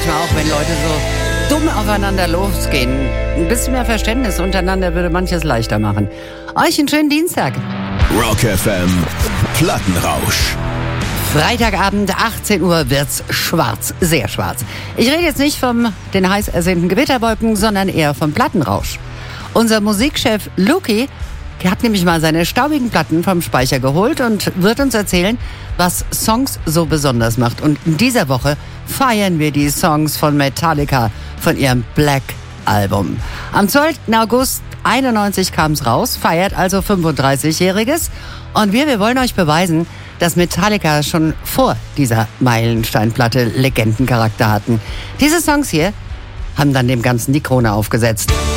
manchmal auch, wenn Leute so dumm aufeinander losgehen. Ein bisschen mehr Verständnis untereinander würde manches leichter machen. Euch einen schönen Dienstag. Rock FM Plattenrausch. Freitagabend, 18 Uhr wird's schwarz, sehr schwarz. Ich rede jetzt nicht von den heiß ersehnten Gewitterwolken, sondern eher vom Plattenrausch. Unser Musikchef Luki hat nämlich mal seine staubigen Platten vom Speicher geholt und wird uns erzählen, was Songs so besonders macht. Und in dieser Woche feiern wir die Songs von Metallica von ihrem Black Album. Am 12. August 91 kam's raus, feiert also 35-Jähriges. Und wir wollen euch beweisen, dass Metallica schon vor dieser Meilensteinplatte Legendencharakter hatten. Diese Songs hier haben dann dem Ganzen die Krone aufgesetzt.